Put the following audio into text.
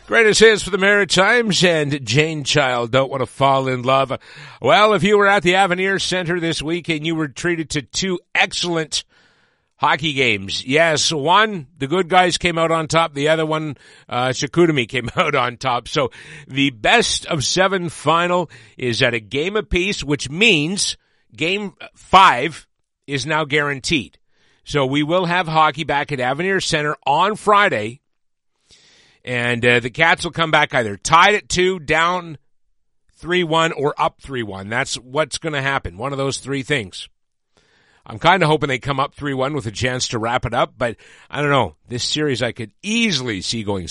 Greatest hits for the Maritimes and Jane Child, Don't Want to Fall in Love. Well, if you were at the Avenir Center this week and you were treated to two excellent hockey games. Yes, one, the good guys came out on top. The other one, Chicoutimi came out on top. So the best of 7 final is at a game apiece, which means game 5 is now guaranteed. So we will have hockey back at Avenir Center on Friday. And the Cats will come back either tied at 2, down 3-1, or up 3-1. That's what's going to happen. One of those three things. I'm kind of hoping they come up 3-1 with a chance to wrap it up, but I don't know. This series I could easily see going